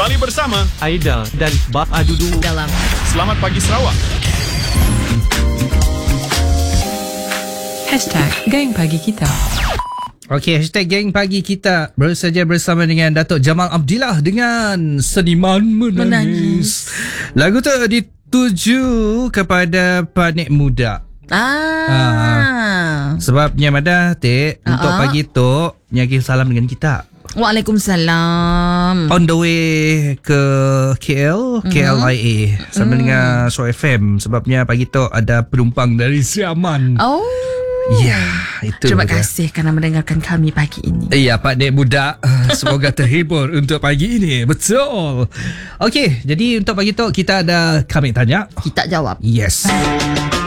Kembali bersama Aida dan Bab Adudu dalam Selamat Pagi Sarawak. #Geng Pagi Kita. Okey, #Geng Pagi Kita bersaja bersama dengan Datuk Jamal Abdillah dengan Seniman Menangis. Lagu tu dituju kepada panik muda. Sebabnya Madah untuk pagi tu nyaki salam dengan kita. Waalaikumsalam. On the way ke KL, KLIA sambil dengan Show FM. Sebabnya pagi tu ada penumpang dari Siaman. Oh. Ya, itu. Terima kasih kerana mendengarkan kami pagi ini. Ya, Pak Nek Muda. Semoga terhibur untuk pagi ini. Betul. Okey, jadi untuk pagi tu kita ada kami tanya. Kita jawab. Yes.